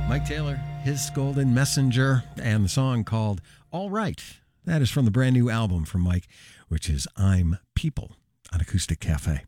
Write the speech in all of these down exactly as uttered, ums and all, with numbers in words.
Mike Taylor, His Golden Messenger, and the song called All Right. That is from the brand new album from Mike, which is I'm People on Acoustic Cafe.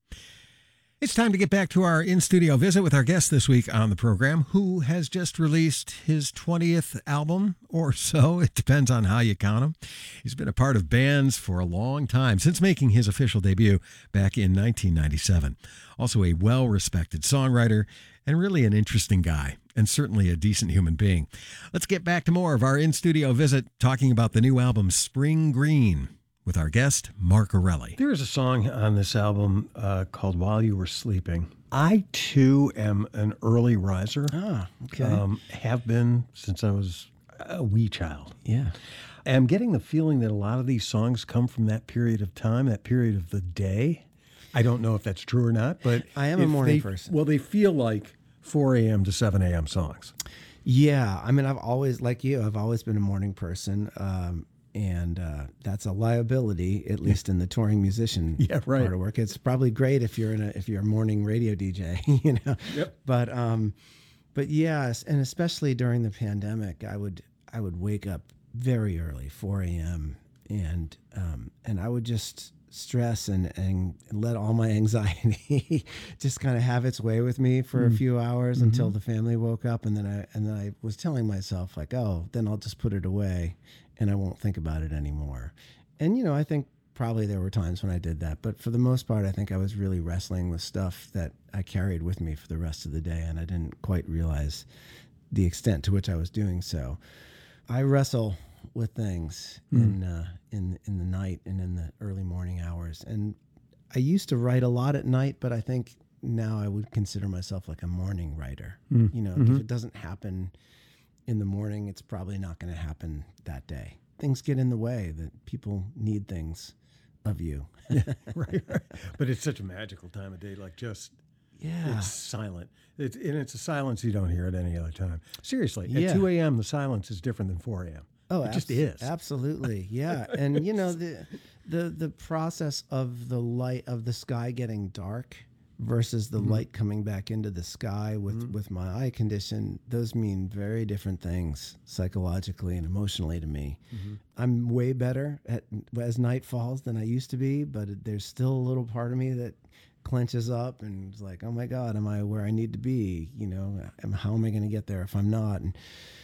It's time to get back to our in-studio visit with our guest this week on the program, who has just released his twentieth album or so. It depends on how you count him. He's been a part of bands for a long time, since making his official debut back in nineteen ninety-seven. Also a well-respected songwriter and really an interesting guy, and certainly a decent human being. Let's get back to more of our in-studio visit, talking about the new album Spring Green, with our guest, Mark Erelli. There is a song on this album uh, called While You Were Sleeping. I, too, am an early riser. Ah, okay. Um, have been since I was a wee child. Yeah. I'm getting the feeling that a lot of these songs come from that period of time, that period of the day. I don't know if that's true or not, but I am a morning they, person. Well, they feel like four a.m. to seven a.m. songs. Yeah. I mean, I've always, like you, I've always been a morning person. Um, and uh, that's a liability, at least in the touring musician yeah, right. part of work. It's probably great if you're in a if you're a morning radio D J, you know. Yep. But um, but yes, and especially during the pandemic, I would I would wake up very early, four a.m. and um, and I would just stress and, and let all my anxiety just kind of have its way with me for mm. a few hours mm-hmm. until the family woke up, and then I and then I was telling myself like, oh, then I'll just put it away and I won't think about it anymore. And you know, I think probably there were times when I did that, but for the most part, I think I was really wrestling with stuff that I carried with me for the rest of the day, and I didn't quite realize the extent to which I was doing so. I wrestle with things mm. in uh, in in the night and in the early morning hours. And I used to write a lot at night, but I think now I would consider myself like a morning writer. Mm. You know, mm-hmm. if it doesn't happen in the morning, it's probably not going to happen that day. Things get in the way, that people need things of you. yeah, right, right. But it's such a magical time of day, like just yeah, it's silent. It's, and it's a silence you don't hear at any other time. Seriously, yeah. at two a.m., the silence is different than four a.m. Oh, it abs- just is. Absolutely. Yeah. And you know, the the the process of the light of the sky getting dark versus the mm-hmm. light coming back into the sky with, mm-hmm. with my eye condition, those mean very different things psychologically and emotionally to me. Mm-hmm. I'm way better at as night falls than I used to be, but there's still a little part of me that clenches up and is like, oh my God, am I where I need to be? You know, how am I going to get there if I'm not? And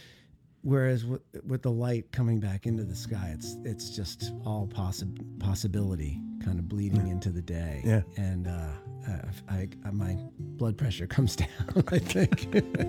whereas with, with the light coming back into the sky, it's it's just all possi- possibility kind of bleeding yeah. into the day. Yeah. And uh, I, I, my blood pressure comes down, I think.